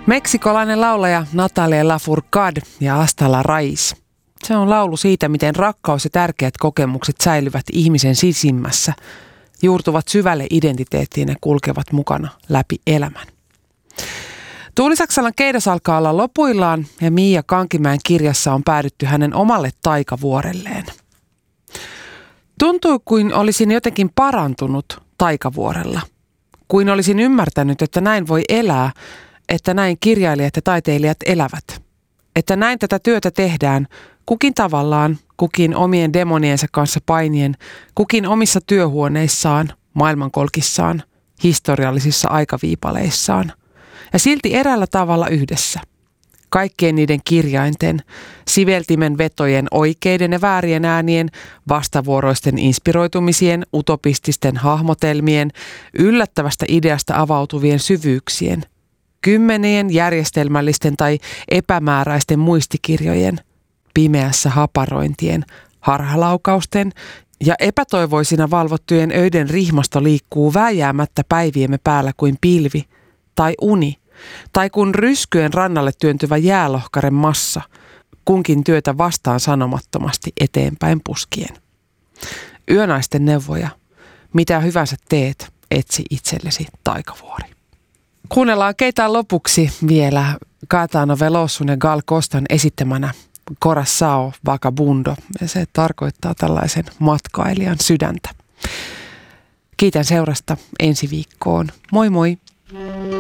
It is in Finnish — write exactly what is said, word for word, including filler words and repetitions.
Meksikolainen laulaja Natalia Lafourcade ja Hasta la Raíz. Se on laulu siitä, miten rakkaus ja tärkeät kokemukset säilyvät ihmisen sisimmässä, juurtuvat syvälle identiteettiin ja kulkevat mukana läpi elämän. Tuuli Saksalan keidos alkaa olla lopuillaan ja Miia Kankimäen kirjassa on päädytty hänen omalle taikavuorelleen. Tuntui kuin olisin jotenkin parantunut taikavuorella, kuin olisin ymmärtänyt, että näin voi elää, että näin kirjailijat ja taiteilijat elävät, että näin tätä työtä tehdään, kukin tavallaan, kukin omien demoniensa kanssa painien, kukin omissa työhuoneissaan, maailmankolkissaan, historiallisissa aikaviipaleissaan. Ja silti eräällä tavalla yhdessä. Kaikkien niiden kirjainten, siveltimen vetojen, oikeiden ja väärien äänien, vastavuoroisten inspiroitumisien, utopististen hahmotelmien, yllättävästä ideasta avautuvien syvyyksien, kymmenien järjestelmällisten tai epämääräisten muistikirjojen, pimeässä haparointien, harhalaukausten ja epätoivoisina valvottujen öiden rihmasto liikkuu vääjäämättä päiviemme päällä kuin pilvi tai uni, tai kun ryskyen rannalle työntyvä jäälohkaren massa, kunkin työtä vastaan sanomattomasti eteenpäin puskien. Yönaisten neuvoja, mitä hyvänsä teet, etsi itsellesi taikavuori. Kuunnellaan keitä lopuksi vielä Gaetano Velosun ja Gal Costan esittämänä Corazao Vagabundo. Ja se tarkoittaa tällaisen matkailijan sydäntä. Kiitän seurasta ensi viikkoon. Moi moi!